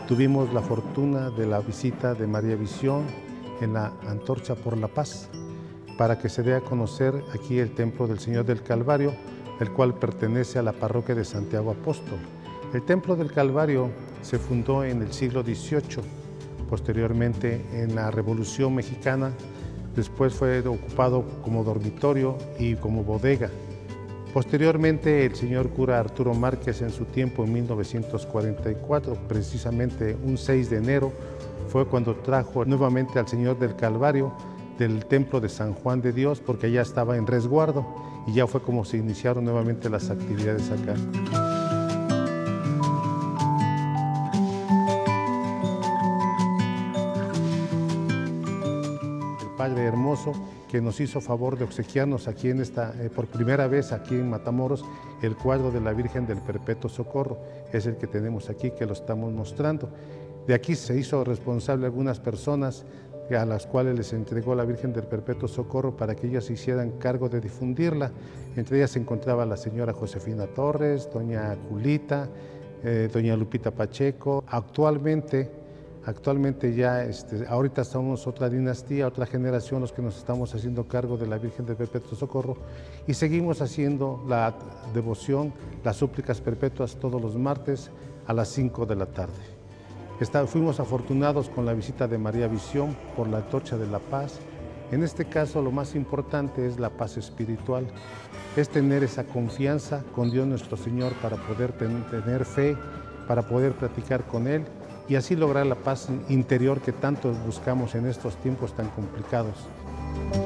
tuvimos la fortuna de la visita de María Visión en la Antorcha por la Paz, para que se dé a conocer aquí el Templo del Señor del Calvario, el cual pertenece a la parroquia de Santiago Apóstol. El Templo del Calvario se fundó en el siglo XVIII, posteriormente en la Revolución Mexicana, después fue ocupado como dormitorio y como bodega. Posteriormente, el señor cura Arturo Márquez, en su tiempo, en 1944, precisamente un 6 de enero, fue cuando trajo nuevamente al Señor del Calvario del Templo de San Juan de Dios, porque ya estaba en resguardo, y ya fue como se iniciaron nuevamente las actividades acá. Padre hermoso, que nos hizo favor de obsequiarnos aquí por primera vez aquí en Matamoros, el cuadro de la Virgen del Perpetuo Socorro. Es el que tenemos aquí, que lo estamos mostrando. De aquí se hizo responsable algunas personas a las cuales les entregó la Virgen del Perpetuo Socorro para que ellas se hicieran cargo de difundirla. Entre ellas se encontraba la señora Josefina Torres, doña Julita, doña Lupita Pacheco. Actualmente ya, ahorita somos otra dinastía, otra generación los que nos estamos haciendo cargo de la Virgen del Perpetuo Socorro, y seguimos haciendo la devoción, las súplicas perpetuas todos los martes a las 5 de la tarde. Fuimos afortunados con la visita de María Visión por la Antorcha de la Paz. En este caso, lo más importante es la paz espiritual, es tener esa confianza con Dios nuestro Señor para poder tener fe, para poder platicar con Él y así lograr la paz interior que tanto buscamos en estos tiempos tan complicados.